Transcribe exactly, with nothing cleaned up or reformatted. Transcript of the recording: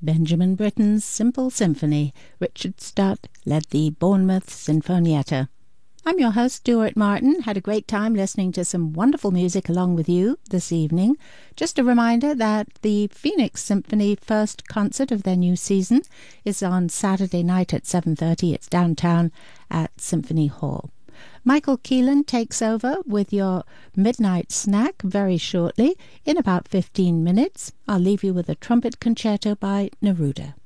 Benjamin Britten's Simple Symphony. Richard Stott led the Bournemouth Sinfonietta. I'm your host, Stuart Martin. Had a great time listening to some wonderful music along with you this evening. Just a reminder that the Phoenix Symphony first concert of their new season is on Saturday night at seven thirty. It's downtown at Symphony Hall. Michael Keelan takes over with your midnight snack very shortly. In about fifteen minutes, I'll leave you with a trumpet concerto by Neruda.